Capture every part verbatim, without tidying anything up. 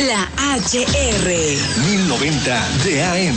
La H R. mil noventa de A M.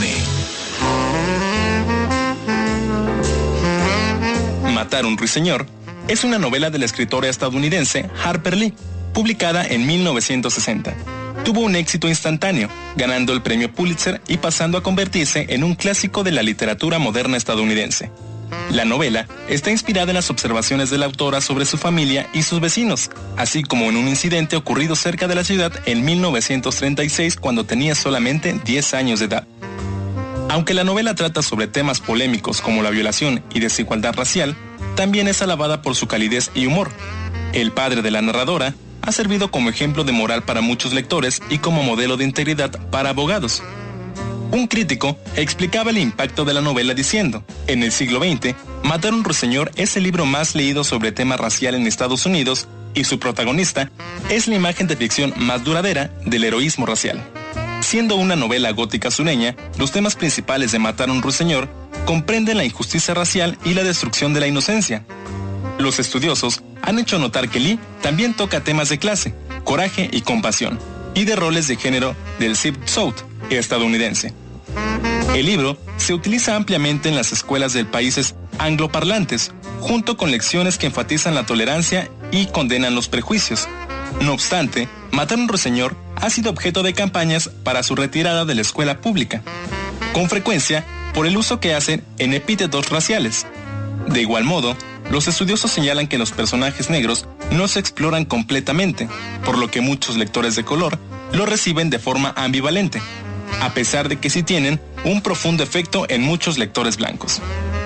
Matar un ruiseñor es una novela de la escritora estadounidense Harper Lee, publicada en mil novecientos sesenta. Tuvo un éxito instantáneo, ganando el premio Pulitzer y pasando a convertirse en un clásico de la literatura moderna estadounidense. La novela está inspirada en las observaciones de la autora sobre su familia y sus vecinos, así como en un incidente ocurrido cerca de la ciudad en mil novecientos treinta y seis cuando tenía solamente diez años de edad. Aunque la novela trata sobre temas polémicos como la violación y desigualdad racial, también es alabada por su calidez y humor. El padre de la narradora ha servido como ejemplo de moral para muchos lectores y como modelo de integridad para abogados. Un crítico explicaba el impacto de la novela diciendo: en el siglo veinte, Matar un ruiseñor es el libro más leído sobre tema racial en Estados Unidos y su protagonista es la imagen de ficción más duradera del heroísmo racial. Siendo una novela gótica sureña, los temas principales de Matar un ruiseñor comprenden la injusticia racial y la destrucción de la inocencia. Los estudiosos han hecho notar que Lee también toca temas de clase, coraje y compasión, y de roles de género del Deep South estadounidense. El libro se utiliza ampliamente en las escuelas de países angloparlantes, junto con lecciones que enfatizan la tolerancia y condenan los prejuicios. No obstante, Matar un ruiseñor ha sido objeto de campañas para su retirada de la escuela pública, con frecuencia por el uso que hacen en epítetos raciales. De igual modo, los estudiosos señalan que los personajes negros no se exploran completamente, por lo que muchos lectores de color lo reciben de forma ambivalente, a pesar de que sí tienen un profundo efecto en muchos lectores blancos.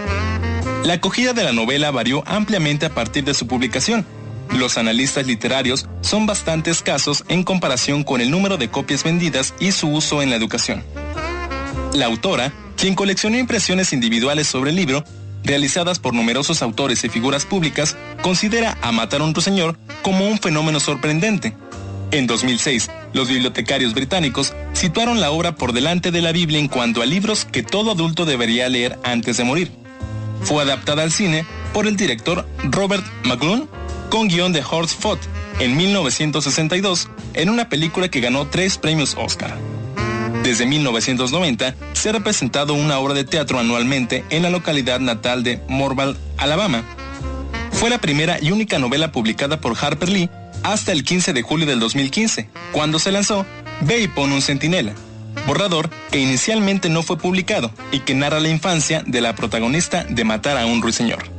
La acogida de la novela varió ampliamente a partir de su publicación. Los analistas literarios son bastante escasos en comparación con el número de copias vendidas y su uso en la educación. La autora, quien coleccionó impresiones individuales sobre el libro, realizadas por numerosos autores y figuras públicas, considera a Matar un ruiseñor como un fenómeno sorprendente. En dos mil seis, los bibliotecarios británicos situaron la obra por delante de la Biblia en cuanto a libros que todo adulto debería leer antes de morir. Fue adaptada al cine por el director Robert McLoone, con guión de Horst Foote, en mil novecientos sesenta y dos, en una película que ganó tres premios Oscar. Desde mil novecientos noventa, se ha representado una obra de teatro anualmente en la localidad natal de Morvale, Alabama. Fue la primera y única novela publicada por Harper Lee hasta el quince de julio del dos mil quince, cuando se lanzó Ve y pon un centinela, borrador que inicialmente no fue publicado y que narra la infancia de la protagonista de Matar a un ruiseñor.